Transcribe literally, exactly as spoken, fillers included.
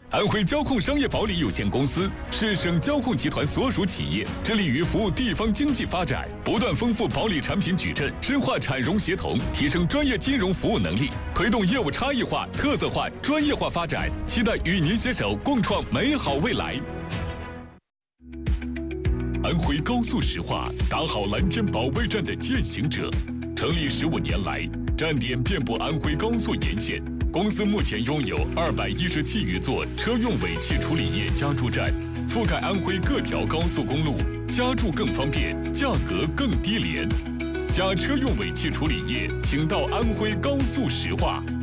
安徽交控商业保理有限公司是省交控集团所属企业，致力于服务地方经济发展，不断丰富保理产品矩阵，深化产融协同，提升专业金融服务能力，推动业务差异化、特色化、专业化发展。期待与您携手共创美好未来。安徽高速石化打好蓝天保卫战的践行者，成立十五年来，站点遍布安徽高速沿线。公司目前拥有二百一十七余座车用尾气处理液加注站，覆盖安徽各条高速公路，加注更方便，价格更低廉。加车用尾气处理液，请到安徽高速石化。